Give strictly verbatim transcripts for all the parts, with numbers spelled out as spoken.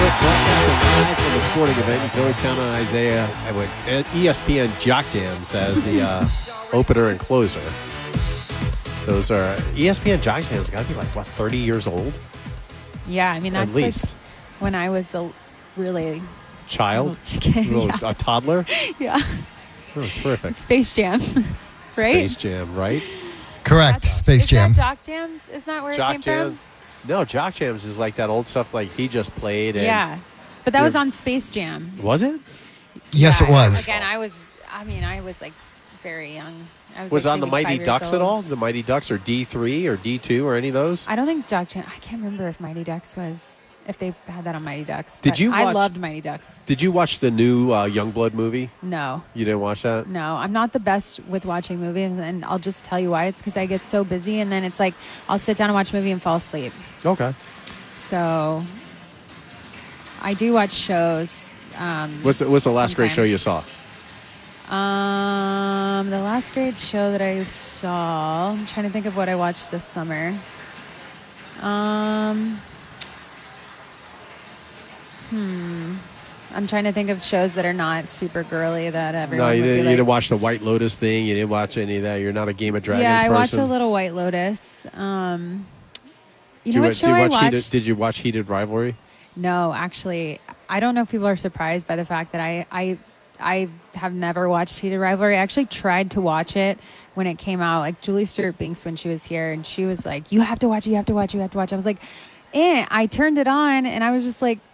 quick broadcast live from the sporting event. You can always count on Isaiah with E S P N Jock Jams as the uh, opener and closer. Those are E S P N Jock Jams. Got to be like what, thirty years old? Yeah, I mean that's at least like when I was a really child, little, little, yeah. a toddler. Yeah. Oh, terrific. Space Jam, right? Space Jam, right? Correct. That's, Space is Jam. Is that Jock Jams? Isn't that where Jock it came Jam. from? No, Jock Jams is like that old stuff like he just played. And Yeah, but that You're- was on Space Jam. Was it? Yes, Yeah, it was. Again, I was. I mean, I was like very young. I was, Was like, on the maybe Mighty five years Ducks at old. all? The Mighty Ducks or D three or D two or any of those? I don't think Jock Jam. I can't remember if Mighty Ducks was. If they had that on Mighty Ducks. Did but you I watch- loved Mighty Ducks. Did you watch the new uh, Youngblood movie? No. You didn't watch that? No, I'm not the best with watching movies, and I'll just tell you why. It's because I get so busy, and then it's like I'll sit down and watch a movie and fall asleep. Okay. So I do watch shows. Um, What's the, what's the last great show you sometimes. saw? Um, the last great show that I saw. I'm trying to think of what I watched this summer. Um, hmm. I'm trying to think of shows that are not super girly that everyone No, you would didn't, be you like, didn't watch the White Lotus thing. You didn't watch any of that. You're not a Game of Dragons yeah, I person. watched a little White Lotus. Um, you Did know you, what show did you I watch watched? Heated, did you watch Heated Rivalry? No, actually, I don't know if people are surprised by the fact that I, I, I have never watched Heated Rivalry. I actually tried to watch it when it came out. Like Julie Stewart Binks when she was here, and she was like, "You have to watch it. You have to watch it. You have to watch it." I was like, "Eh." I turned it on, and I was just like,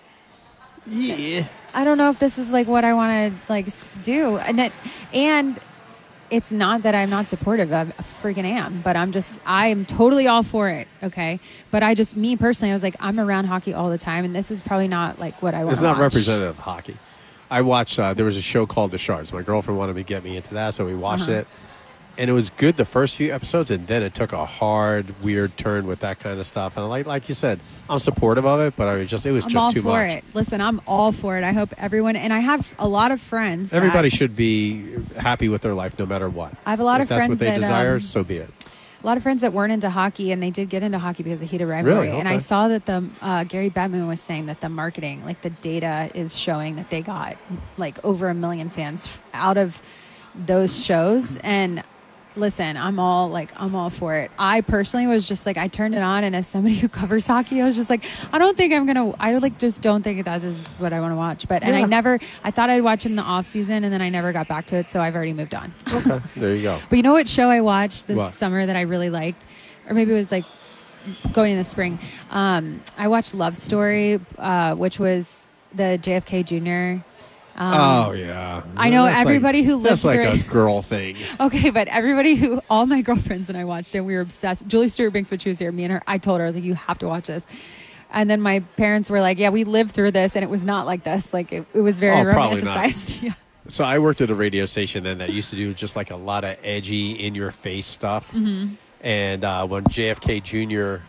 Yeah. I don't know if this is like what I want to like s- do, and it, and it's not that I'm not supportive. I freaking am, but I'm just I'm totally all for it. Okay, but I just me personally, I was like, I'm around hockey all the time, and this is probably not like what I want. It's not watch. representative of hockey. I watched, uh, there was a show called The Shards. My girlfriend wanted me to get me into that, so we watched Uh-huh. it. And it was good the first few episodes, and then it took a hard, weird turn with that kind of stuff. And like like you said, I'm supportive of it, but I was just it was I'm just all too for much. it. Listen, I'm all for it. I hope everyone, and I have a lot of friends. Everybody that, should be happy with their life no matter what. I have a lot if of that's friends what they that, desire, um, so be it. a lot of friends that weren't into hockey, and they did get into hockey because of Heated Rivalry. Really? And I Okay. saw that the uh, Gary Bettman was saying that the marketing, like the data, is showing that they got like over a million fans f- out of those shows. And listen, I'm all like, I'm all for it. I personally was just like, I turned it on, and as somebody who covers hockey, I was just like, I don't think I'm gonna. I like just don't think that this is what I want to watch. But and I Yeah. never. I thought I'd watch it in the off season, and then I never got back to it. So I've already moved on. Okay, there you go. But you know what show I watched this What? summer that I really liked? Or maybe it was like going in the spring. Um, I watched Love Story, uh, which was the J F K Junior Um, oh yeah, I know That's like- everybody who lived that's like through a it. girl thing. Okay, but everybody who, all my girlfriends and I watched it, we were obsessed. Julie Stewart Binks, when she was here, me and her, I told her, I was like, you have to watch this. And then my parents were like, yeah, we lived through this, and it was not like this. Like, it, it was very Oh, probably not. romanticized. Yeah. So I worked at a radio station then that used to do just like a lot of edgy, in-your-face stuff. Mm-hmm. And uh, when J F K Junior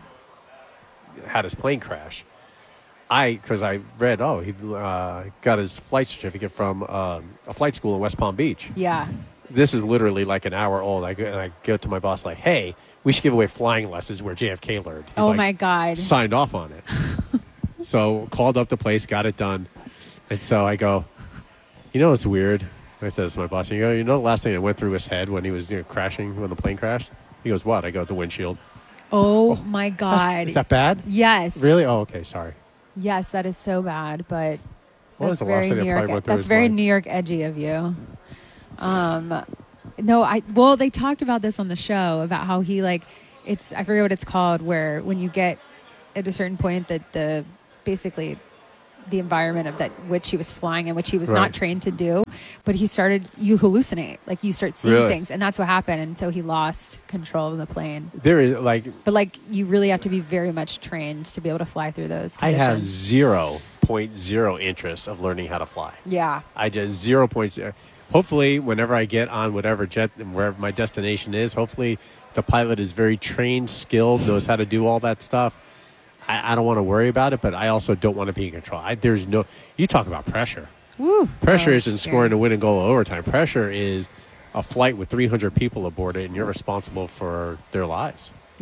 had his plane crash, I, because I read, oh, he uh, got his flight certificate from um, a flight school in West Palm Beach. Yeah. This is literally like an hour old. I go, and I go to my boss like, hey, we should give away flying lessons where J F K learned. He's Oh, like, my God. Signed off on it. So called up the place, got it done. And so I go, you know what's weird? I said this to my boss. You go, you know the last thing that went through his head when he was you know, crashing, when the plane crashed? He goes, what? I go, the windshield. Oh, my That's- God. Is that bad? Yes. Really? Oh, okay, sorry. Yes, that is so bad, but What was that's the very last thing that New probably York. went through That's his very mind? New York edgy of you. Um, no, I well, they talked about this on the show about how he like it's I forget what it's called where when you get at a certain point that the basically the environment of that which he was flying in, which he was Right. not trained to do, but he started you hallucinate, like you start seeing Really? things, and that's what happened, and so he lost control of the plane. There is, like, But like you really have to be very much trained to be able to fly through those I conditions. have zero point zero interest of learning how to fly. Yeah. I just zero point zero. Hopefully, whenever I get on whatever jet and wherever my destination is, hopefully the pilot is very trained, skilled, knows how to do all that stuff. I, I don't want to worry about it, but I also don't want to be in control. I, there's no. You talk about pressure. Woo. Pressure Oh, isn't scary. scoring a winning goal in overtime. Pressure is a flight with three hundred people aboard it, and you're responsible for their lives.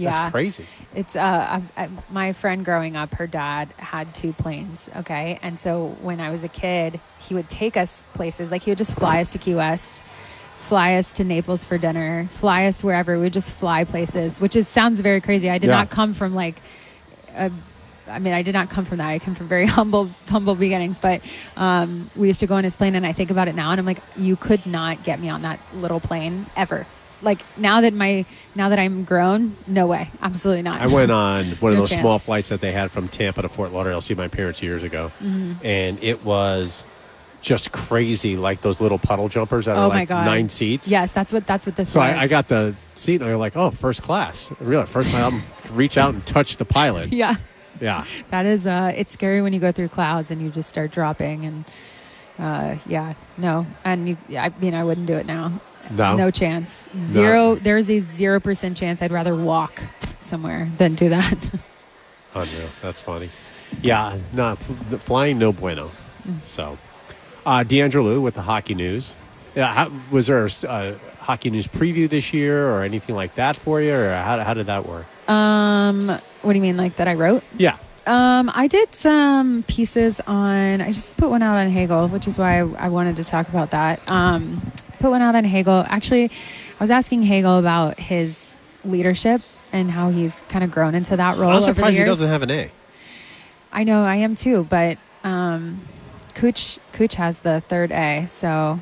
Yeah. That's crazy. It's uh, I, I, my friend growing up, her dad had two planes. Okay. And so when I was a kid, he would take us places. Like he would just fly us to Key West, fly us to Naples for dinner, fly us wherever. We would just fly places, which is sounds very crazy. I did Yeah. not come from like a, I mean, I did not come from that. I come from very humble, humble beginnings, but um, we used to go on his plane, and I think about it now and I'm like, you could not get me on that little plane ever. Like now that my, now that I'm grown, no way. Absolutely not. I went on one of No those chance. small flights that they had from Tampa to Fort Lauderdale to see my parents years ago. Mm-hmm. And it was just crazy, like those little puddle jumpers that Oh are my like God. nine seats. Yes, that's what, that's what this So was. I, I got the seat and I was like, oh, first class. Really, first time I'm reach out and touch the pilot. Yeah. Yeah. That is, uh, it's scary when you go through clouds and you just start dropping and, uh, yeah, no. And you, I mean, I wouldn't do it now. No. No chance. Zero. There's a zero percent chance I'd rather walk somewhere than do that. Unreal. That's funny. Yeah. No, the flying, no bueno. Mm. So, uh, Deandra Lou with the hockey news. Yeah. How, was there a uh, hockey news preview this year or anything like that for you, or how, how did that work? Um, what do you mean, like that I wrote? Yeah. Um, I did some pieces on, I just put one out on Hagel, which is why I, I wanted to talk about that. Um, put one out on Hagel. Actually, I was asking Hagel about his leadership and how he's kind of grown into that role. I'm over the surprised he years. doesn't have an A. I know, I am too, but um, Cooch, Cooch has the third A, so,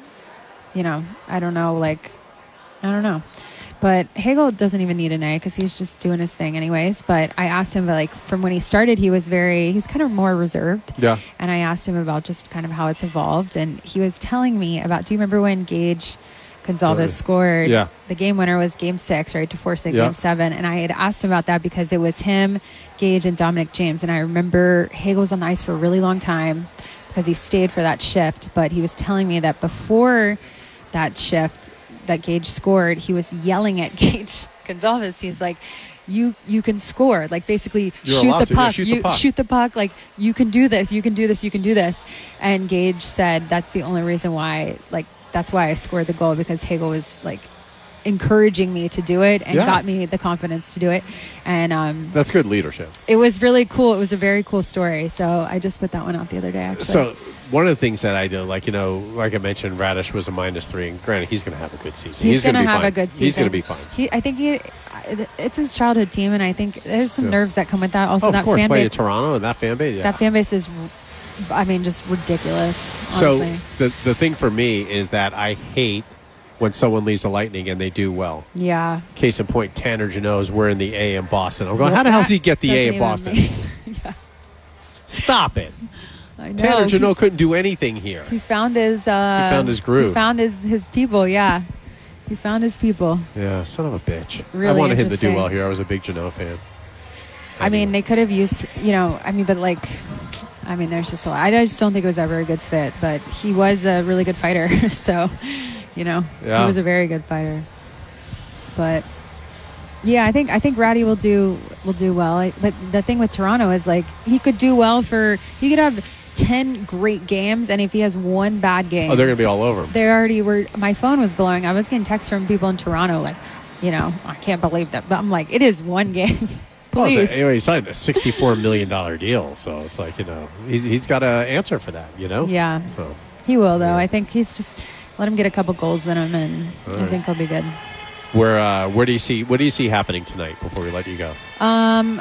you know, I don't know, like, I don't know. But Hagel doesn't even need an A because he's just doing his thing anyways. But I asked him, like, from when he started, he was very, he's kind of more reserved. Yeah. And I asked him about just kind of how it's evolved. And he was telling me about, do you remember when Gage Gonzalez Uh, scored? yeah. The game winner was game six, right, to force it Yeah. game seven. And I had asked him about that because it was him, Gage, and Dominic James. And I remember Hagel was on the ice for a really long time because he stayed for that shift. But he was telling me that before that shift that Gage scored, he was yelling at Gage Gonzalez. He's like, you you can score. Like, basically, You're shoot allowed the to. Yeah, puck. shoot the you puck. shoot the puck. Like, you can do this. You can do this. You can do this. And Gage said that's the only reason why, like, that's why I scored the goal, because Hagel was, like, encouraging me to do it and Yeah. got me the confidence to do it. And um, That's good leadership. it was really cool. It was a very cool story. So I just put that one out the other day, actually. So one of the things that I do, like, you know, like I mentioned, Radish was a minus three, and granted, he's going to have a good season. He's, gonna going to be have fine. a good season. He's going to be fine. He, I think he, it's his childhood team, and I think there's some Yeah. nerves that come with that. Also, Oh, that of course, fan playing base, in Toronto and that fan base. Yeah. that fan base is, I mean, just ridiculous. so Honestly. the the thing for me is that I hate when someone leaves the Lightning and they do well. Yeah. Case in point, Tanner Janot's wearing the A in Boston. I'm going, how the hell does he get the A in Boston? yeah. Stop it. I know. Tanner He- Janot couldn't do anything here. He found his. Uh, He found his groove. He found his his people. Yeah, he found his people. Yeah, son of a bitch. I Really wanted him to do interesting. well here. I was a big Janot fan. I mean, Anyway. they could have used. You know, I mean, but like, I mean, there's just a lot. I just don't think it was ever a good fit. But he was a really good fighter. So, you know, Yeah. he was a very good fighter. But yeah, I think I think Ratty will do will do well. I, but the thing with Toronto is, like, he could do well for. He could have ten great games, and if he has one bad game, Oh, they're going to be all over him. they already were. My phone was blowing. I was getting texts from people in Toronto, like, you know, I can't believe that. But I'm like, it is one game. Well, Please. so, anyway, he signed a sixty-four million dollars deal, so it's like, you know, he's, he's got to answer for that, you know? Yeah, So, he will, though. Yeah. I think he's just let him get a couple goals in him, and All I right. think he'll be good. where uh, where do you see what do you see happening tonight before we let you go? Um,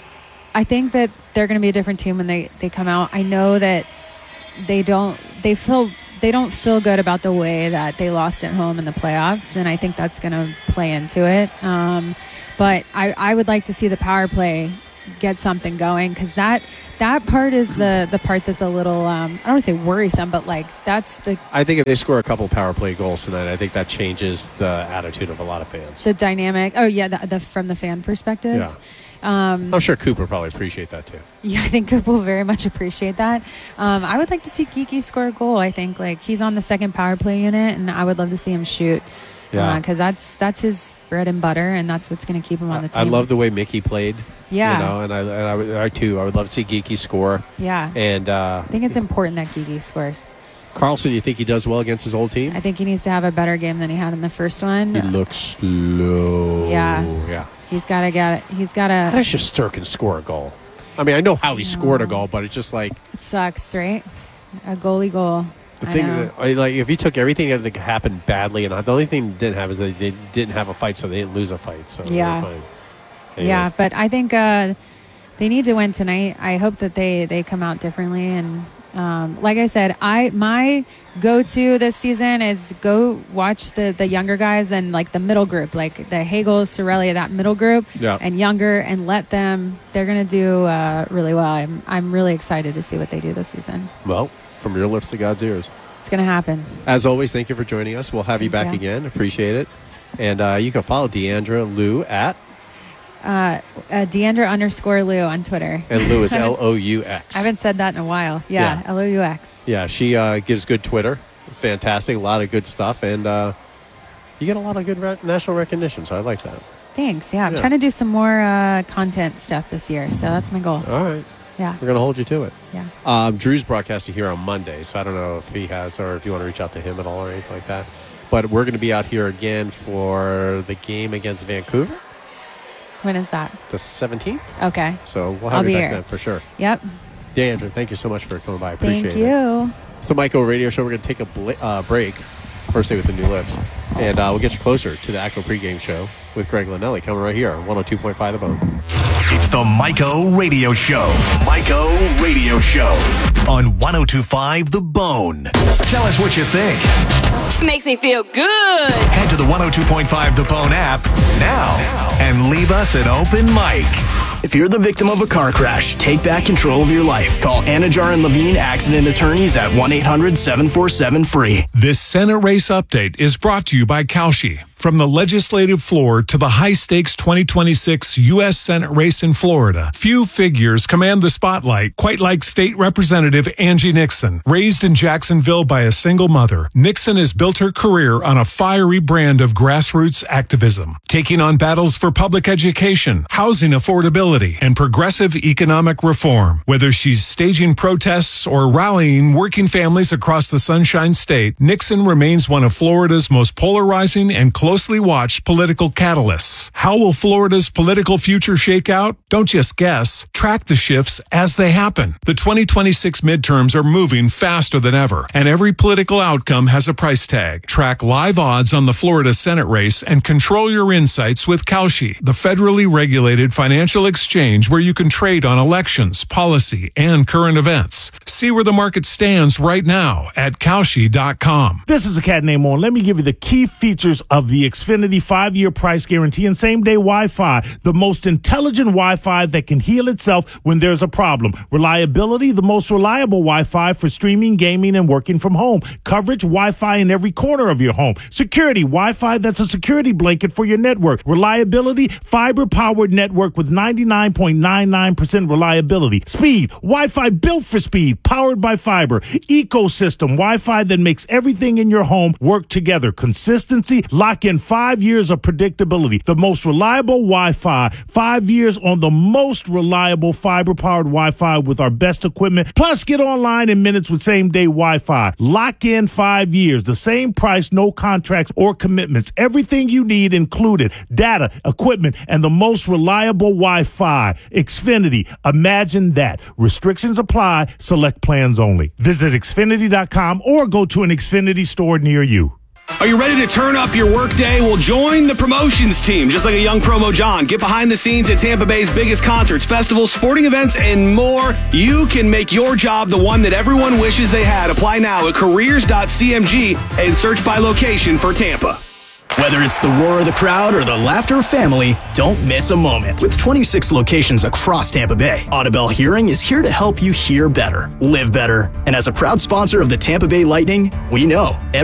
I think that they're going to be a different team when they, they come out. I know that they don't they feel they don't feel good about the way that they lost at home in the playoffs, and I think that's going to play into it. Um, but I, I would like to see the power play get something going, because that that part is the the part that's a little um, I don't want to say worrisome, but like that's the I think if they score a couple power play goals tonight, I think that changes the attitude of a lot of fans. the dynamic. Oh yeah, the, the from the fan perspective. Yeah. Um, I'm sure Cooper probably appreciate that too. Yeah, I think Coop will very much appreciate that. Um, I would like to see Geeky score a goal. I think, like, he's on the second power play unit, and I would love to see him shoot. Yeah. Because that's that's his bread and butter, and that's what's going to keep him on the team. I love the way Mickey played. Yeah. You know, and I, and I, would- I too, I would love to see Geeky score. Yeah. And uh, I think it's important that Geeky scores. Carlson, you think he does well against his old team? I think he needs to have a better game than he had in the first one. He looks slow. Yeah. Yeah. He's got to get. He's got How to. does Shesterkin score a goal? I mean, I know how he scored a goal, but it's just like It sucks, right? A goalie goal. the I thing. know. That, I- like if you took everything that happened badly, and the only thing they didn't have is that they didn't have a fight, so they didn't lose a fight. So they Yeah. were fine. Yeah, Anyways. but I think uh, they need to win tonight. I hope that they, they come out differently. And um, like I said, I my go-to this season is go watch the, the younger guys and like the middle group, like the Hagel, Sorelli, that middle group, Yeah. and younger, and let them. They're going to do uh, really well. I'm I'm really excited to see what they do this season. Well, from your lips to God's ears. It's going to happen. As always, thank you for joining us. We'll have you Thank back you. again. Appreciate it. And uh, you can follow Deandra Lou at Uh, uh, Deandra underscore Lou on Twitter. and Lou is L O U X. I haven't said that in a while. Yeah, Yeah. L O U X. Yeah, she uh, gives good Twitter. Fantastic. A lot of good stuff. And uh, you get a lot of good re- national recognition, so I like that. Thanks. Yeah, I'm Yeah. trying to do some more uh, content stuff this year, so that's my goal. All right. Yeah, We're going to hold you to it. yeah. Um, Drew's broadcasting here on Monday, so I don't know if he has or if you want to reach out to him at all or anything like that. But we're going to be out here again for the game against Vancouver, When is that? the seventeenth. Okay. So we'll I'll have you be back here. then for sure. Yep. Deandra, thank you so much for coming by. I appreciate Thank it. you. It's the Mike O Radio Show. We're going to take a bl- uh, break, first day with the new lips, and uh, we'll get you closer to the actual pregame show with Greg Linnelli coming right here on one oh two point five The Bone. It's the Mike O Radio Show. Mike O Radio Show on one oh two point five The Bone. Tell us what you think. Makes me feel good. Head to the one oh two point five The Bone app now and leave us an open mic. If you're the victim of a car crash, take back control of your life. Call Anajar and Levine Accident Attorneys at one eight hundred seven four seven free. This Senate race update is brought to you by Kalshi. From the legislative floor to the high-stakes twenty twenty-six U S Senate race in Florida, few figures command the spotlight quite like State Representative Angie Nixon. Raised in Jacksonville by a single mother, Nixon has built her career on a fiery brand of grassroots activism, taking on battles for public education, housing affordability, and progressive economic reform. Whether she's staging protests or rallying working families across the Sunshine State, Nixon remains one of Florida's most polarizing and closely watched political catalysts. How will Florida's political future shake out? Don't just guess. Track the shifts as they happen. The twenty twenty-six midterms are moving faster than ever, and every political outcome has a price tag. Track live odds on the Florida Senate race and control your insights with Kalshi, the federally regulated financial exchange where you can trade on elections, policy, and current events. See where the market stands right now at Kalshi dot com. This is a cat named On. Let me give you the key features of the Xfinity five-year price guarantee and same-day Wi-Fi, the most intelligent Wi-Fi that can heal itself when there's a problem. Reliability, the most reliable Wi-Fi for streaming, gaming, and working from home. Coverage, Wi-Fi in every corner of your home. Security, Wi-Fi that's a security blanket for your network. Reliability, fiber-powered network with ninety-nine point nine nine percent reliability. Speed, Wi-Fi built for speed, powered by fiber. Ecosystem, Wi-Fi that makes everything in your home work together. Consistency, lock in five years of predictability. The most reliable Wi-Fi. Five years on the most reliable fiber-powered Wi-Fi with our best equipment. Plus, get online in minutes with same-day Wi-Fi. Lock in five years. The same price, no contracts or commitments. Everything you need included. Data, equipment, and the most reliable Wi-Fi. Xfinity. Imagine that. Restrictions apply. Select plans only. Visit Xfinity dot com or go to an Xfinity store near you. Are you ready to turn up your workday? Well, join the promotions team. Just like a young promo John, get behind the scenes at Tampa Bay's biggest concerts, festivals, sporting events, and more. You can make your job the one that everyone wishes they had. Apply now at careers dot c m g and search by location for Tampa. Whether it's the roar of the crowd or the laughter of family, don't miss a moment. With twenty-six locations across Tampa Bay, Audibel Hearing is here to help you hear better, live better. And as a proud sponsor of the Tampa Bay Lightning, we know